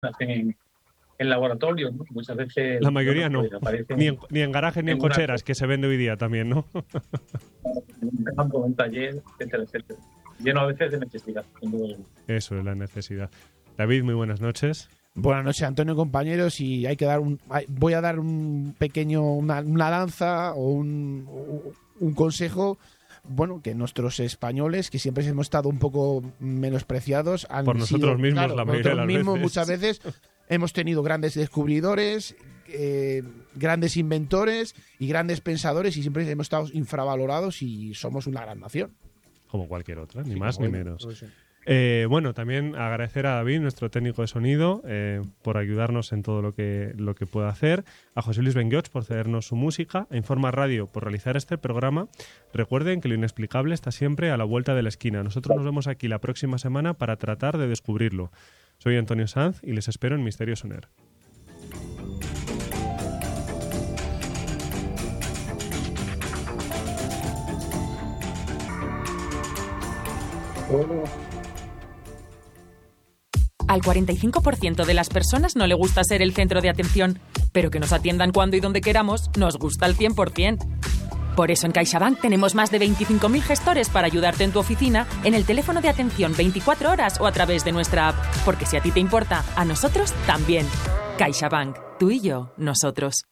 hacen en laboratorio, ¿no? Muchas veces... La mayoría no. Pues aparecen Ni en garajes ni en cocheras, que se vende hoy día también, ¿no? en un campo, en un taller, etcétera, etcétera. Lleno a veces de necesidad. Eso es la necesidad. David, muy buenas noches. Buenas noches, Antonio, compañeros, y voy a dar un pequeño, una lanza o un consejo. Bueno, que nuestros españoles, que siempre hemos estado un poco menospreciados, han por nosotros sido, mismos, claro, la mayoría de las veces. Muchas veces hemos tenido grandes descubridores, grandes inventores y grandes pensadores, y siempre hemos estado infravalorados y somos una gran nación. Como cualquier otra, ni más ni menos. Bueno, también agradecer a David, nuestro técnico de sonido, por ayudarnos en todo lo que pueda hacer, a José Luis Benguioch por cedernos su música, a Informa Radio por realizar este programa. Recuerden que lo inexplicable está siempre a la vuelta de la esquina. Nosotros nos vemos aquí la próxima semana para tratar de descubrirlo. Soy Antonio Sanz y les espero en Misterio Soner. Al 45% de las personas no le gusta ser el centro de atención, pero que nos atiendan cuando y donde queramos nos gusta al 100%. Por eso en CaixaBank tenemos más de 25.000 gestores para ayudarte en tu oficina, en el teléfono de atención 24 horas o a través de nuestra app. Porque si a ti te importa, a nosotros también. CaixaBank. Tú y yo, nosotros.